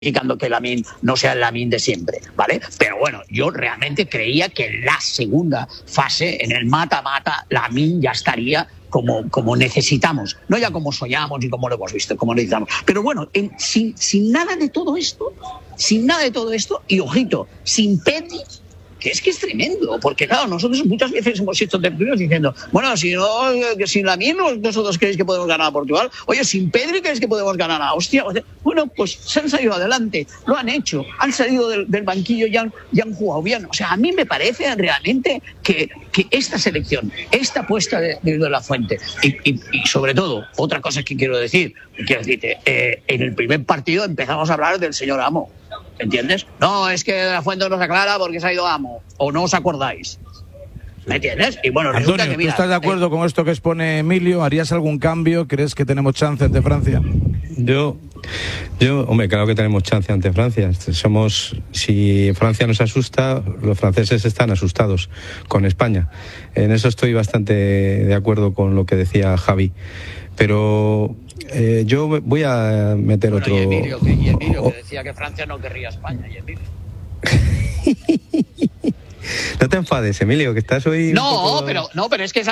significando que Lamine no sea el Lamine de siempre, ¿vale? Pero bueno, yo realmente creía que en la segunda fase, en el mata-mata, Lamine ya estaría como necesitamos, no ya como soñamos ni como lo hemos visto, como necesitamos. Pero bueno, sin nada de todo esto, y ojito, sin Pedri, que es tremendo, porque claro, nosotros muchas veces hemos hecho tertulias diciendo, bueno, si Lamine nosotros creéis que podemos ganar a Portugal, oye, sin Pedri creéis que podemos ganar a Austria. Bueno, pues se han salido adelante, lo han hecho, han salido del banquillo y han jugado bien. O sea, a mí me parece realmente que esta selección, esta apuesta de la Fuente, y sobre todo, otra cosa que quiero decirte, en el primer partido empezamos a hablar del señor Amo. ¿Entiendes? No, es que la Fuente no se aclara porque se ha ido Amo. O no os acordáis. ¿Me entiendes? Y bueno, resulta Antonio, que mira, ¿tú estás de acuerdo con esto que expone Emilio? ¿Harías algún cambio? ¿Crees que tenemos chance ante Francia? Yo, hombre, claro que tenemos chance ante Francia. Si Francia nos asusta, los franceses están asustados con España. En eso estoy bastante de acuerdo con lo que decía Javi. Pero yo voy a meter otro... Y Emilio que decía que Francia no querría a España. Y Emilio. No te enfades, Emilio, que estás hoy... pero es que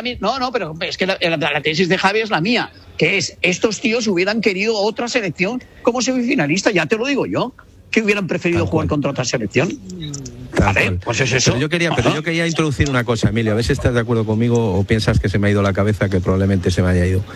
la tesis de Javi es la mía, que es, estos tíos hubieran querido otra selección como semifinalista, ya te lo digo yo, que hubieran preferido jugar contra otra selección. Vale, pues es eso. Pero yo quería introducir una cosa, Emilio, a ver si estás de acuerdo conmigo o piensas que se me ha ido la cabeza, que probablemente se me haya ido.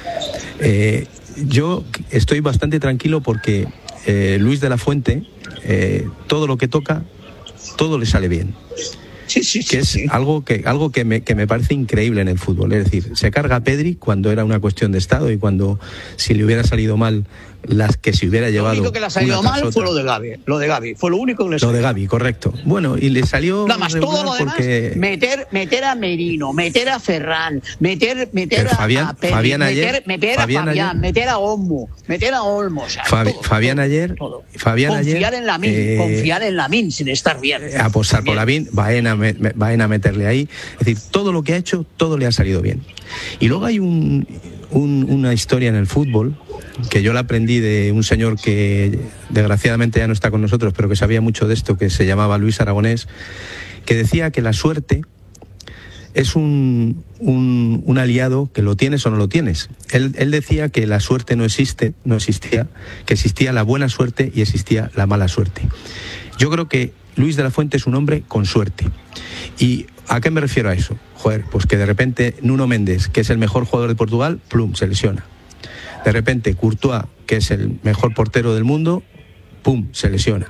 Yo estoy bastante tranquilo porque Luis de la Fuente, todo lo que toca, todo le sale bien. Sí. Algo que me parece increíble en el fútbol. Es decir, se carga a Pedri cuando era una cuestión de estado y cuando, si le hubiera salido mal, las que se hubiera llevado. Lo único que le ha salido mal fue lo de Gavi. Lo de Gavi fue lo único que le salió. Lo de Gavi, correcto. Bueno, y le salió. Nada más, todo lo demás, porque... meter a Merino, meter a Ferran, meter a Pedri, Fabián ayer, meter a Fabián, meter a Olmo, o sea, Fabián ayer. Confiar en Lamine sin estar bien. Apostar por Lamine, Baena a meterle ahí. Es decir, todo lo que ha hecho, todo le ha salido bien. Y luego hay una historia en el fútbol que yo la aprendí de un señor que desgraciadamente ya no está con nosotros, pero que sabía mucho de esto, que se llamaba Luis Aragonés, que decía que la suerte es un aliado que lo tienes o no lo tienes. Él decía que la suerte no existía, que existía la buena suerte y existía la mala suerte. Yo creo que Luis de la Fuente es un hombre con suerte. ¿Y a qué me refiero a eso? Pues que de repente Nuno Méndez, que es el mejor jugador de Portugal, plum, se lesiona. De repente Courtois, que es el mejor portero del mundo, pum, se lesiona.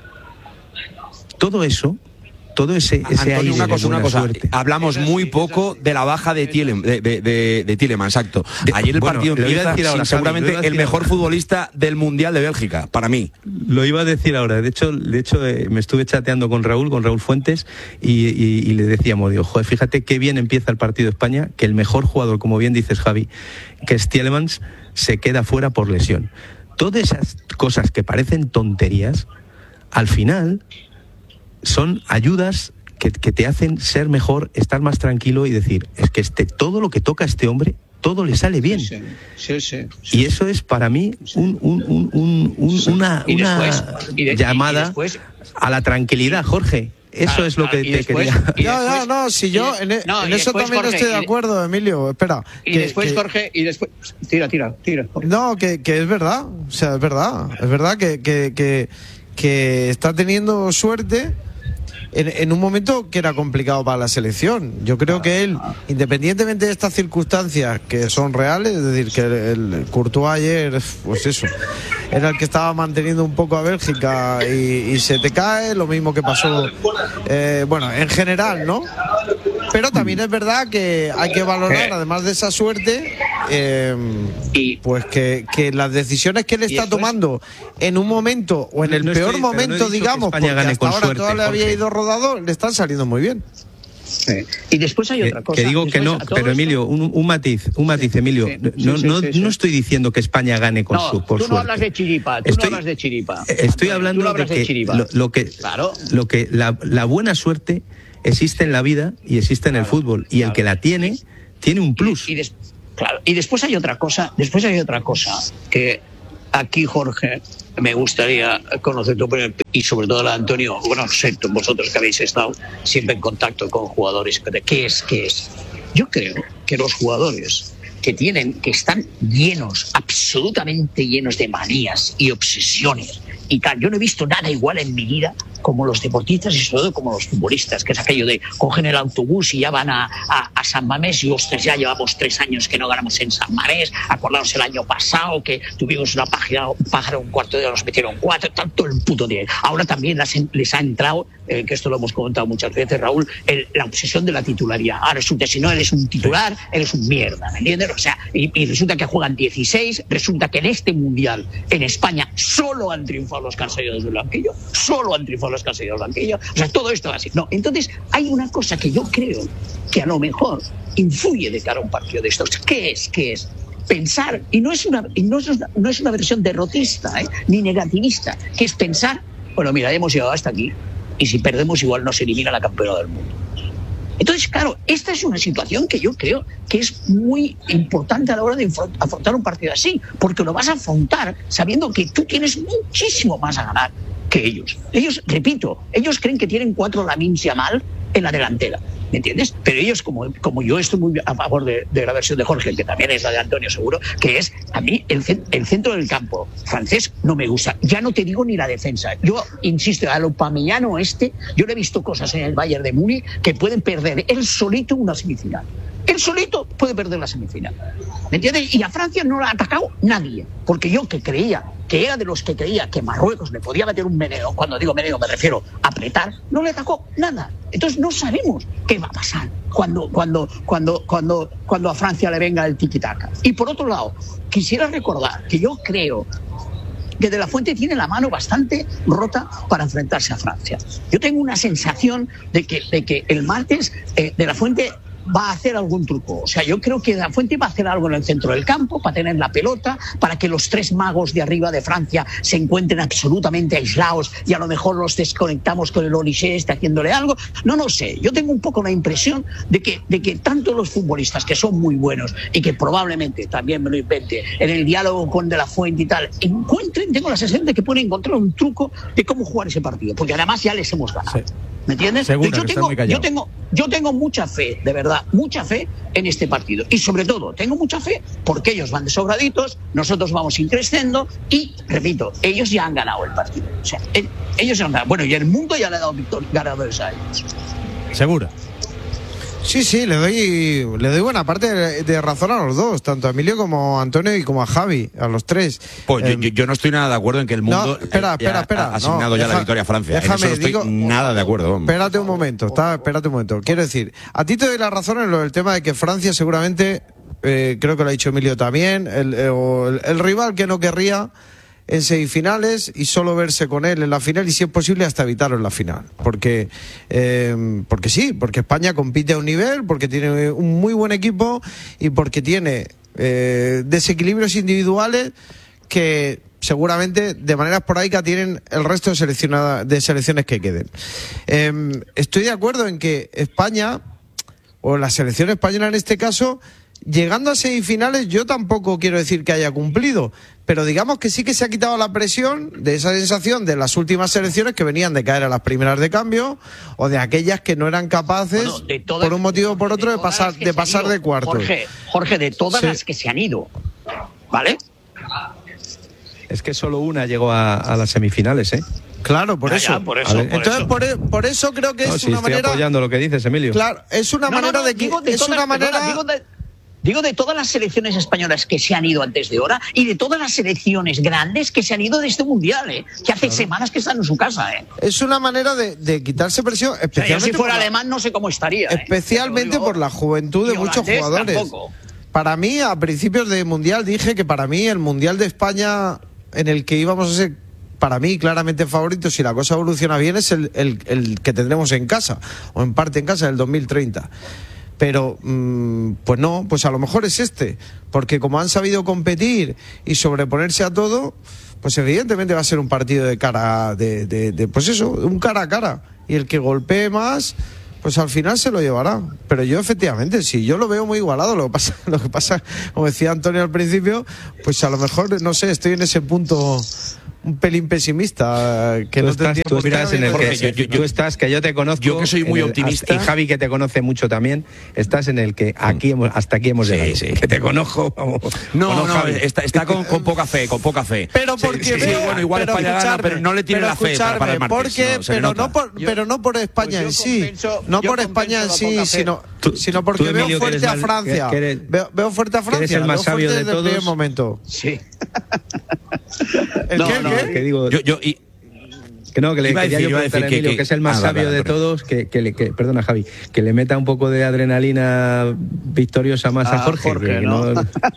Todo ese Antonio, aire una cosa. Suerte. Hablamos muy poco de la baja de Tielemans, exacto. Ayer el partido empieza sin seguramente el mejor futbolista del Mundial de Bélgica, para mí. Lo iba a decir ahora. De hecho me estuve chateando con Raúl Fuentes, y le decíamos, digo, joder, fíjate qué bien empieza el partido de España, que el mejor jugador, como bien dices, Javi, que es Tielemans, se queda fuera por lesión. Todas esas cosas que parecen tonterías, al final son ayudas que te hacen ser mejor, estar más tranquilo y decir, es que todo lo que toca a este hombre, todo le sale bien. Sí. Y eso es para mí una llamada a la tranquilidad, Jorge. Eso es lo que te quería. Si yo en eso también Jorge, estoy de acuerdo, Emilio. Espera. Jorge, y después. Tira. No, que es verdad. O sea, es verdad que está teniendo suerte en un momento que era complicado para la selección. Yo creo que él, independientemente de estas circunstancias que son reales, es decir, que el Courtois ayer, pues eso, era el que estaba manteniendo un poco a Bélgica y se te cae, lo mismo que pasó, en general, ¿no? Pero también es verdad que hay que valorar, además de esa suerte, pues que las decisiones que él está tomando en un momento o en el peor momento, digamos, porque hasta ahora suerte, todo le había ido rodado, le están saliendo muy bien. Y después hay otra cosa. Que digo que no, pero Emilio, un matiz, Emilio. No estoy diciendo que España gane por suerte. No hablas de chiripa, no hablas de chiripa. Estoy hablando de que la buena suerte existe en la vida y existe en el fútbol, y el que la tiene un plus. Y después hay otra cosa que aquí, Jorge, me gustaría conocer tu opinión y sobre todo la de Antonio. Bueno, sé, vosotros que habéis estado siempre en contacto con jugadores. ¿Qué es? Yo creo que los jugadores que están llenos, absolutamente llenos de manías y obsesiones y tal. Yo no he visto nada igual en mi vida como los deportistas y sobre todo como los futbolistas, que es aquello de cogen el autobús y ya van a San Mamés y ostras, ya llevamos 3 años que no ganamos en San Mamés, acordaos el año pasado que tuvimos un pájaro un cuarto de hora, nos metieron 4, tanto el puto día. Ahora también les ha entrado, que esto lo hemos comentado muchas veces, Raúl, la obsesión de la titularidad. Ahora resulta, si no eres un titular, eres un mierda, ¿me entiendes? O sea, y resulta que juegan 16, resulta que en este Mundial, en España, solo han triunfado los que han salido desde el banquillo, los que han salido del banquillo. O sea, todo esto así. No, entonces hay una cosa que yo creo que a lo mejor influye de cara a un partido de estos. ¿Qué es? Pensar, y no es una versión derrotista, ni negativista, que es pensar, bueno, mira, hemos llegado hasta aquí, y si perdemos igual nos elimina la campeona del mundo. Entonces, claro, esta es una situación que yo creo que es muy importante a la hora de afrontar un partido así, porque lo vas a afrontar sabiendo que tú tienes muchísimo más a ganar que ellos. Ellos, repito, ellos creen que tienen 4 Lamine Yamal en la delantera, ¿me entiendes? Pero ellos, como yo estoy muy a favor de la versión de Jorge, que también es la de Antonio seguro, que es, a mí, el centro del campo francés no me gusta. Ya no te digo ni la defensa. Yo insisto, al Aubameyang yo le he visto cosas en el Bayern de Múnich que pueden perder él solito una semifinal. Él solito puede perder la semifinal, ¿me entiendes? Y a Francia no la ha atacado nadie, porque yo que era de los que creía que Marruecos le podía meter un meneo, cuando digo meneo me refiero a apretar, no le atacó nada. Entonces no sabemos qué va a pasar cuando a Francia le venga el tiki-taka. Y por otro lado, quisiera recordar que yo creo que De La Fuente tiene la mano bastante rota para enfrentarse a Francia. Yo tengo una sensación de que el martes De La Fuente va a hacer algún truco. O sea, yo creo que De La Fuente va a hacer algo en el centro del campo para tener la pelota, para que los 3 magos de arriba de Francia se encuentren absolutamente aislados y a lo mejor los desconectamos con el Olise haciéndole algo. No sé. Yo tengo un poco la impresión de que tanto los futbolistas, que son muy buenos y que probablemente, también me lo invente, en el diálogo con De La Fuente y tal, tengo la sensación de que pueden encontrar un truco de cómo jugar ese partido, porque además ya les hemos ganado. Sí. ¿Me entiendes? Yo tengo mucha fe, de verdad, mucha fe en este partido. Y sobre todo, tengo mucha fe porque ellos van de sobraditos, nosotros vamos increciendo y, repito, ellos ya han ganado el partido. O sea, ellos ya han ganado. Bueno, y el mundo ya le ha dado ganadores a ellos. ¿Seguro? Sí, le doy buena parte de razón a los dos, tanto a Emilio como a Antonio y como a Javi, a los 3. Pues yo no estoy nada de acuerdo en que el mundo espera, ha asignado ya la victoria a Francia. Déjame, en eso no estoy nada de acuerdo. Espérate un momento. Quiero decir, a ti te doy la razón en lo del tema de que Francia seguramente, creo que lo ha dicho Emilio también, el rival que no querría en semifinales y solo verse con él en la final y si es posible hasta evitarlo en la final porque España compite a un nivel, porque tiene un muy buen equipo y porque tiene desequilibrios individuales que seguramente de manera esporádica tienen el resto de selecciones que queden. Estoy de acuerdo en que España, o la selección española en este caso, llegando a semifinales, yo tampoco quiero decir que haya cumplido, pero digamos que sí que se ha quitado la presión de esa sensación de las últimas selecciones que venían de caer a las primeras de cambio o de aquellas que no eran capaces, por un motivo o por otro, de pasar de cuartos. Jorge, de todas las que se han ido, ¿vale? Es que solo una llegó a las semifinales, ¿eh? Por eso. Entonces, por eso creo que es una manera. Estoy apoyando lo que dices, Emilio. Claro, es una manera de que. Digo de todas las selecciones españolas que se han ido antes de hora y de todas las selecciones grandes que se han ido de este mundial, que hace semanas que están en su casa. Es una manera de quitarse presión, especialmente. Yo si fuera alemán no sé cómo estaría. Especialmente por la juventud de muchos jugadores. Tampoco. Para mí, a principios de mundial dije que para mí el mundial de España en el que íbamos a ser, para mí, claramente favorito, si la cosa evoluciona bien, es el que tendremos en casa, o en parte en casa, del 2030. Pero, pues no, pues a lo mejor es porque como han sabido competir y sobreponerse a todo, pues evidentemente va a ser un partido de cara, pues eso, un cara a cara. Y el que golpee más, pues al final se lo llevará. Pero yo efectivamente, sí, yo lo veo muy igualado. Lo que pasa, como decía Antonio al principio, pues a lo mejor, no sé, estoy en ese punto un pelín pesimista, que tú no estás, te tú estás en el que tú estás, que yo te conozco. Yo que soy muy optimista. Y Javi, que te conoce mucho también, estás en el que hasta aquí hemos llegado. Sí. Que te conozco. Vamos. No, está con poca fe. Pero porque bueno, igual España gana, pero no le tiene la fe para el martes. Pero no por España en sí. No por España en sí, sino porque veo fuerte a Francia. Veo fuerte a Francia. Eres el más sabio de todos. Primer momento. Sí. ¿Qué? Que digo, que le quería yo preguntar a Emilio, que es el más sabio de todos, perdona, Javi, que le meta un poco de adrenalina victoriosa más a Jorge. ¿no?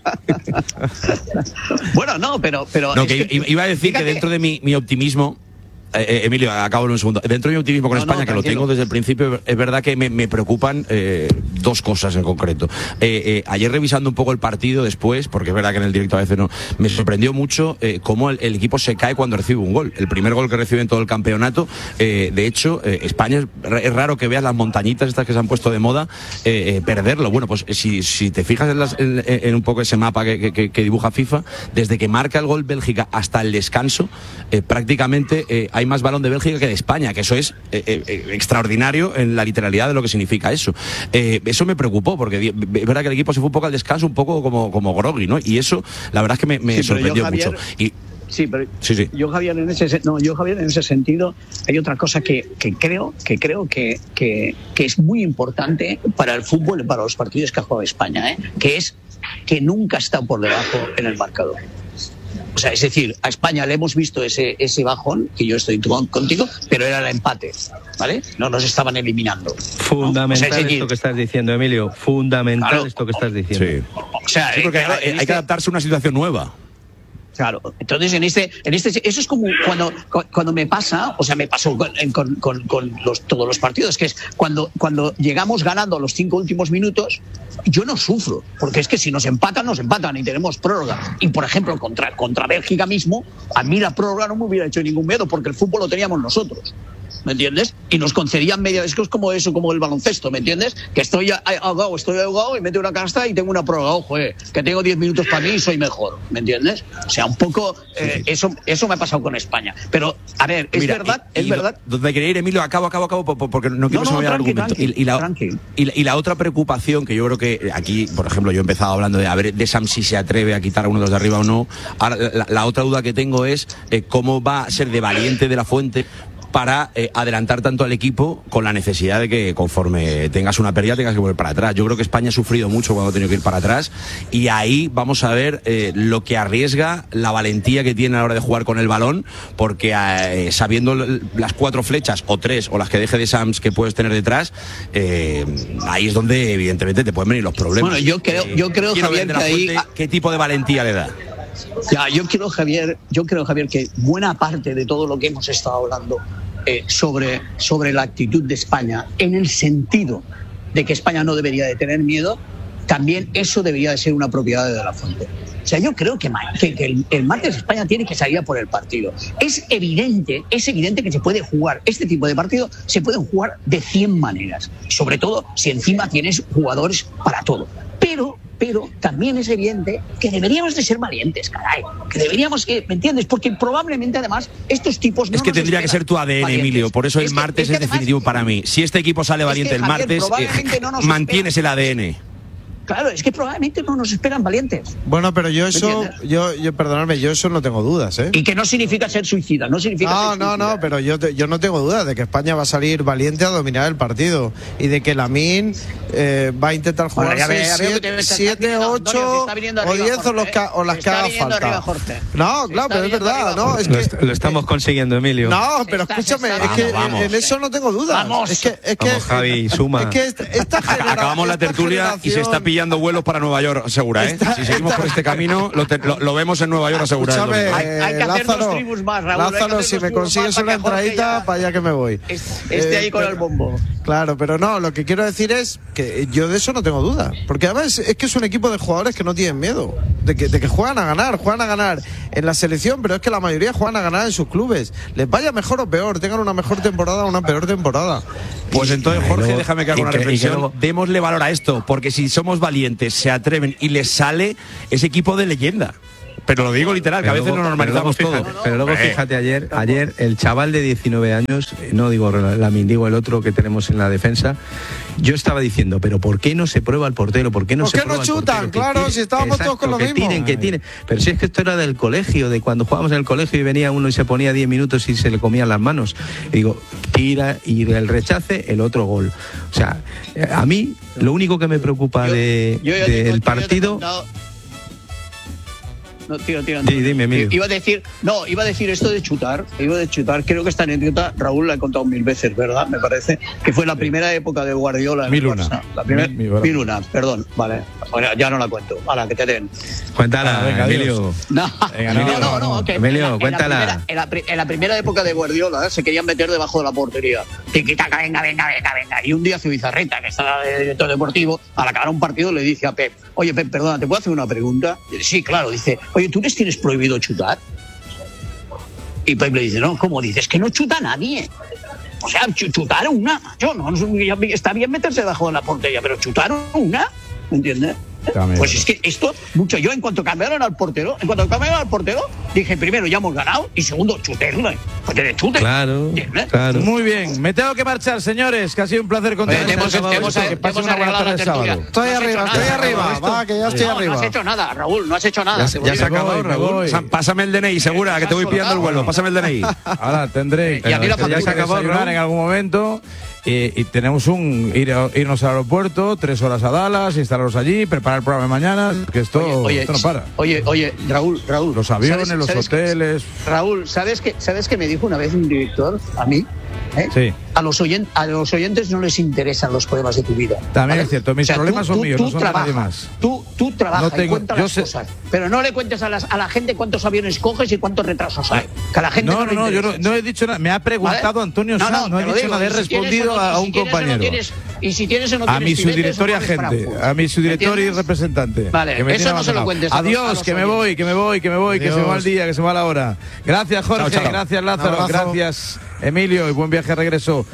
Bueno, no, pero no, que iba a decir que dentro de mi optimismo, Emilio, acabo en un segundo. Dentro de mi optimismo con España, que lo tengo desde el principio, es verdad que me preocupan dos cosas en concreto. Ayer revisando un poco el partido después, porque es verdad que en el directo a veces no, me sorprendió mucho cómo el equipo se cae cuando recibe un gol. El primer gol que recibe en todo el campeonato. De hecho, España es raro que veas las montañitas estas que se han puesto de moda perderlo. Bueno, pues si te fijas en un poco ese mapa que dibuja FIFA, desde que marca el gol Bélgica hasta el descanso, prácticamente hay más balón de Bélgica que de España, que eso es extraordinario en la literalidad de lo que significa eso. Eso me preocupó, porque es verdad que el equipo se fue un poco al descanso, un poco como groggy, ¿no? Y eso, la verdad es que me sorprendió mucho. Sí. Yo, Javier, en ese sentido, hay otra cosa que creo que es muy importante para el fútbol y para los partidos que ha jugado España, que es que nunca está por debajo en el marcador. O sea, es decir, a España le hemos visto ese bajón, que yo estoy contigo, pero era el empate, ¿vale? No nos estaban eliminando. Fundamental, ¿no? O sea, esto que estás diciendo, Emilio. Fundamental, claro, esto que estás diciendo. Sí. O sea, sí, porque hay que adaptarse a una situación nueva. Claro, entonces eso es como cuando me pasa, o sea, me pasó con todos los partidos, que es cuando llegamos ganando los 5 últimos minutos, yo no sufro, porque es que si nos empatan y tenemos prórroga. Y por ejemplo, contra Bélgica mismo, a mí la prórroga no me hubiera hecho ningún miedo, porque el fútbol lo teníamos nosotros. ¿Me entiendes? Y nos concedían media, es que es como eso, como el baloncesto, ¿me entiendes? Que estoy ahogado y meto una canasta y tengo una prórroga, ojo, que tengo 10 minutos para mí y soy mejor, ¿me entiendes? O sea, un poco eso me ha pasado con España. Pero, a ver, es verdad. Donde quería ir, Emilio, acabo, porque no quiero que se me vaya el argumento. Y la otra preocupación, que yo creo que aquí, por ejemplo, yo he empezado hablando de a ver de Sam si se atreve a quitar a uno de los de arriba o no. Ahora, la otra duda que tengo es cómo va a ser de valiente De La Fuente para adelantar tanto al equipo con la necesidad de que conforme tengas una pérdida tengas que volver para atrás. Yo creo que España ha sufrido mucho cuando ha tenido que ir para atrás, y ahí vamos a ver lo que arriesga, la valentía que tiene a la hora de jugar con el balón, porque sabiendo las 4 flechas o 3 o las que deje de Sams que puedes tener detrás, ahí es donde evidentemente te pueden venir los problemas. Bueno, yo creo Javier, que ahí ¿qué tipo de valentía le da? Ya, yo creo, Javier, que buena parte de todo lo que hemos estado hablando sobre la actitud de España, en el sentido de que España no debería de tener miedo, también eso debería de ser una propiedad de De La Fuente. O sea, yo creo que el martes España tiene que salir a por el partido. Es evidente que se puede jugar este tipo de partido, se pueden jugar de 100 maneras, sobre todo si encima tienes jugadores para todo. Pero también es evidente que deberíamos de ser valientes, caray. Que deberíamos, ¿me entiendes? Porque probablemente, además, estos tipos no. Es que tendría que ser tu ADN, valientes. Emilio. Por eso el martes es definitivo para mí. Si este equipo sale valiente el martes, mantienes el ADN. Claro, es que probablemente no nos esperan valientes. Bueno, pero yo perdonadme, yo eso no tengo dudas, ¿eh? Y que no significa ser suicida, no significa ser suicida. No, pero yo no tengo dudas de que España va a salir valiente a dominar el partido y de que Lamine va a intentar jugar 7, 8 o 10 o las que haga falta. No, claro, pero es verdad, ¿no? Es que lo estamos consiguiendo, Emilio. No, pero escúchame, es que en eso no tengo dudas. Vamos. Es que Javi, suma. Es que acabamos la tertulia y se está pillando vuelos para Nueva York, asegura, ¿eh? Si seguimos por este camino, lo vemos en Nueva York, asegurado. Hay que hacer 2 tribus más, Raúl. Lázaro, si me consigues una entradita, para allá que me voy. Ahí con el bombo. Claro, pero no, lo que quiero decir es que yo de eso no tengo duda. Porque además es que es un equipo de jugadores que no tienen miedo. De que juegan a ganar en la selección, pero es que la mayoría juegan a ganar en sus clubes. Les vaya mejor o peor, tengan una mejor temporada o una peor temporada. Pues entonces, Jorge, déjame que haga una reflexión. Démosle valor a esto, porque si somos valientes, se atreven y les sale ese equipo de leyenda. Pero lo digo literal, que a veces nos normalizamos todo. Pero luego fíjate, ayer el chaval de 19 años, no digo Lamine, digo el otro que tenemos en la defensa, yo estaba diciendo, pero ¿por qué no se prueba al portero? ¿Por qué no se prueba al portero? ¿Por qué no chutan? Claro, si estábamos todos con lo mismo. Que tiren. Pero si es que esto era del colegio, de cuando jugábamos en el colegio y venía uno y se ponía 10 minutos y se le comían las manos. Y digo, tira, y el rechace, el otro gol. O sea, a mí lo único que me preocupa del partido... No, tira. Sí, dime, Emilio. Iba a decir esto de chutar. Creo que esta anécdota, Raúl la he contado 1000 veces, ¿verdad? Me parece que fue la primera época de Guardiola en el Barça. La primera, 1001, perdón, vale. Bueno, ya no la cuento. Hala, que te den. Cuéntala, venga, Emilio. No, Emilio, cuéntala. En la primera época de Guardiola, se querían meter debajo de la portería. Tiquitaca, venga. Y un día Zubizarreta, que estaba de director deportivo, al acabar un partido le dice a Pep, oye, Pep, perdona, ¿te puedo hacer una pregunta? Y dice, sí, claro. Dice, oye, ¿tú les tienes prohibido chutar? Y Pep le dice, no, ¿cómo dices? Que no chuta nadie. O sea, chutar una. Está bien meterse debajo de la portería, pero chutar una, ¿entiendes? También. Pues es que esto, mucho. Yo, en cuanto cambiaron al portero, dije, primero, ya hemos ganado, y segundo, chuterle. Pues que le chute. Claro. Muy bien, me tengo que marchar, señores, que ha sido un placer contar. Que pasen una buena tarde de sábado. Estoy arriba. Va, que ya estoy arriba. No has hecho nada, Raúl, no has hecho nada. Ya se acabó, Raúl. Pásame el DNI, segura, que te voy pillando el vuelo. Pásame el DNI. Ahora tendré que desayunar en algún momento. Y tenemos irnos al aeropuerto, 3 horas a Dallas, instalarnos allí, preparar el programa de mañana, que esto no para. Oye, Raúl. Los aviones, los hoteles. Raúl, ¿sabes qué me dijo una vez un director a mí? Sí. A los oyentes no les interesan los problemas de tu vida. También, ¿vale? Es cierto, mis problemas son míos, no son de nadie más. Tú trabajas y cuentas las cosas, pero no le cuentes a la gente cuántos aviones coges y cuántos retrasos hay. Que a la gente no, yo no he dicho nada. Me ha preguntado, ¿vale? Antonio Sanz, no he dicho nada, he respondido a un compañero. Y si tienes o no tienes, a mi subdirector y agente, a mi subdirector y representante. Vale, eso no se lo cuentes. Adiós, que me voy, que se me va el día, que se me va la hora. Gracias, Jorge, chao. Gracias, Lázaro, gracias, Emilio, y buen viaje de regreso.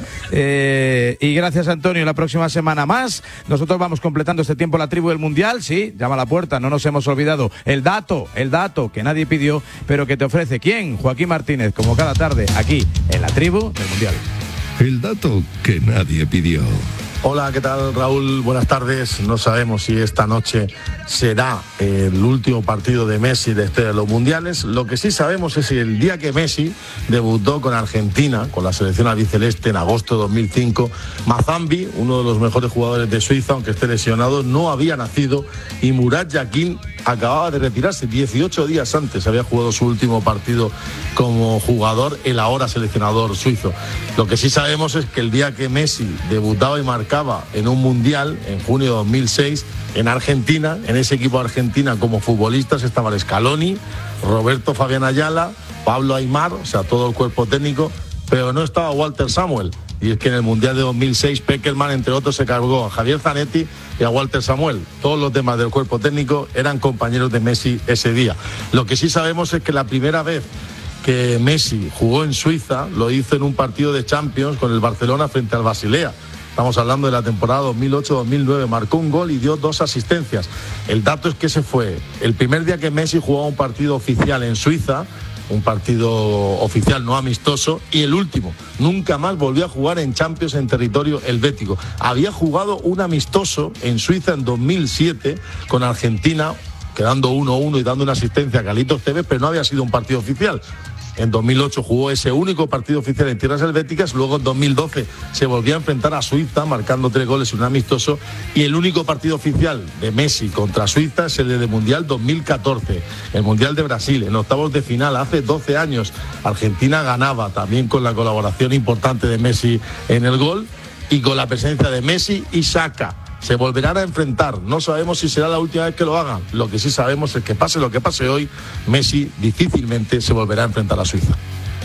Y gracias, Antonio. La próxima semana más. Nosotros vamos completando este tiempo la tribu del Mundial. Sí, llama a la puerta, no nos hemos olvidado. El dato que nadie pidió, pero que te ofrece ¿quién? Joaquín Martínez, como cada tarde, aquí en la tribu del Mundial. El dato que nadie pidió. Hola, ¿qué tal, Raúl? Buenas tardes. No sabemos si esta noche será el último partido de Messi de los mundiales. Lo que sí sabemos es que el día que Messi debutó con Argentina, con la selección albiceleste en agosto de 2005, Mazambi, uno de los mejores jugadores de Suiza, aunque esté lesionado, no había nacido, y Murat Yakin acababa de retirarse. 18 días antes había jugado su último partido como jugador el ahora seleccionador suizo. Lo que sí sabemos es que el día que Messi debutaba y marcaba en un mundial, en junio de 2006, en Argentina, en ese equipo de Argentina como futbolistas estaban Scaloni, Roberto Fabián Ayala, Pablo Aimar, o sea, todo el cuerpo técnico, pero no estaba Walter Samuel. Y es que en el Mundial de 2006, Peckerman, entre otros, se cargó a Javier Zanetti y a Walter Samuel. Todos los demás del cuerpo técnico eran compañeros de Messi ese día. Lo que sí sabemos es que la primera vez que Messi jugó en Suiza lo hizo en un partido de Champions con el Barcelona frente al Basilea. Estamos hablando de la temporada 2008-2009. Marcó un gol y dio 2 asistencias. El dato es que ese fue el primer día que Messi jugó un partido oficial en Suiza, un partido oficial no amistoso, y el último. Nunca más volvió a jugar en Champions en territorio helvético. Había jugado un amistoso en Suiza en 2007 con Argentina, quedando 1-1 y dando una asistencia a Carlitos Tevez, pero no había sido un partido oficial. En 2008 jugó ese único partido oficial en tierras helvéticas. Luego en 2012 se volvió a enfrentar a Suiza, marcando 3 goles en un amistoso. Y el único partido oficial de Messi contra Suiza es el de Mundial 2014, el Mundial de Brasil. En octavos de final, hace 12 años, Argentina ganaba, también con la colaboración importante de Messi en el gol y con la presencia de Messi y Xhaka. Se volverán a enfrentar. No sabemos si será la última vez que lo hagan. Lo que sí sabemos es que pase lo que pase hoy, Messi difícilmente se volverá a enfrentar a Suiza.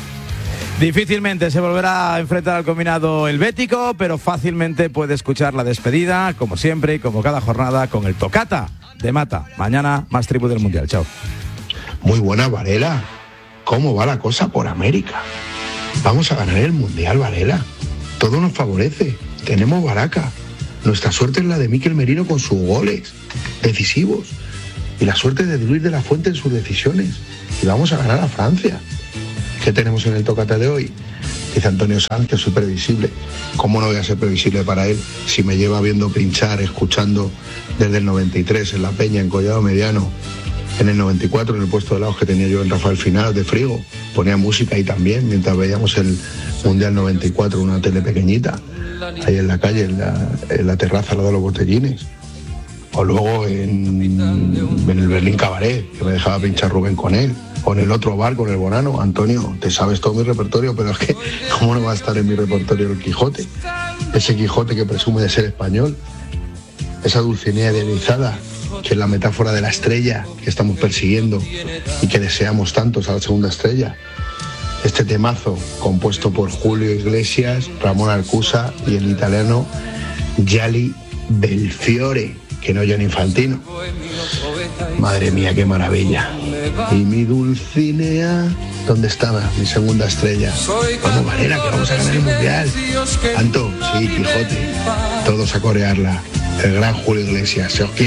Difícilmente se volverá a enfrentar al combinado helvético, pero fácilmente puede escuchar la despedida, como siempre y como cada jornada, con el Tocata de Mata. Mañana más tribu del Mundial. Chao. Muy buena, Varela. ¿Cómo va la cosa por América? Vamos a ganar el Mundial, Varela. Todo nos favorece. Tenemos baraca. Nuestra suerte es la de Mikel Merino con sus goles decisivos. y la suerte de Luis de la Fuente en sus decisiones. Y vamos a ganar a Francia. ¿Qué tenemos en el Tócate de hoy? Dice Antonio Sanz que soy previsible. ¿Cómo no voy a ser previsible para él si me lleva viendo pinchar, escuchando desde el 93 en La Peña, en Collado Mediano, en el 94 en el puesto de lados que tenía yo en Rafael Final de Frigo? Ponía música ahí también mientras veíamos el Mundial 94, una tele pequeñita, ahí en la calle, en la terraza al lado de los botellines. O luego en el Berlín Cabaret, que me dejaba pinchar Rubén con él. O en el otro bar con el Bonano. Antonio, te sabes todo mi repertorio, pero es que ¿cómo no va a estar en mi repertorio el Quijote? Ese Quijote que presume de ser español. Esa Dulcinea idealizada, que es la metáfora de la estrella que estamos persiguiendo y que deseamos tantos a la segunda estrella. Este temazo, compuesto por Julio Iglesias, Ramón Arcusa y el italiano Gianni Belfiore, que no Gianni Infantino. Madre mía, qué maravilla. Y mi Dulcinea, ¿dónde estaba mi segunda estrella? Vamos, Varela, que vamos a ganar el Mundial. Tanto, sí, Quijote. Todos a corearla. El gran Julio Iglesias. Se os quiere.